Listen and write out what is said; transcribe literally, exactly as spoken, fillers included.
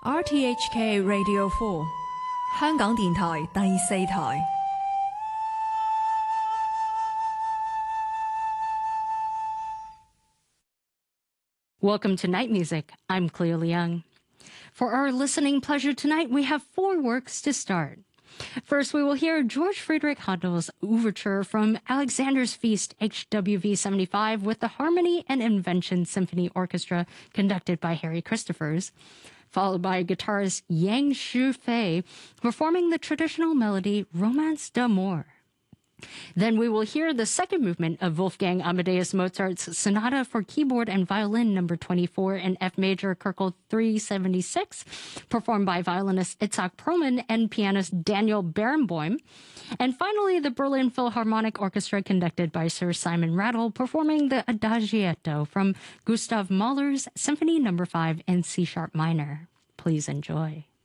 R T H K Radio four 香港電台第四台。 Welcome to Night Music. I'm Cleo Leung. For our listening pleasure tonight, we have four works to start. First, we will hear George Friedrich Handel's Overture from Alexander's Feast H W V seventy-five with the Harmony and Invention Symphony Orchestra conducted by Harry Christophers, followed by guitarist Yang Shu-fei performing the traditional melody Romance d'Amour. Then we will hear the second movement of Wolfgang Amadeus Mozart's Sonata for Keyboard and Violin number twenty-four in F major Köchel three seventy-six, performed by violinist Itzhak Perlman and pianist Daniel Barenboim. And finally, the Berlin Philharmonic Orchestra conducted by Sir Simon Rattle, performing the Adagietto from Gustav Mahler's Symphony number five in C-sharp minor. Please enjoy.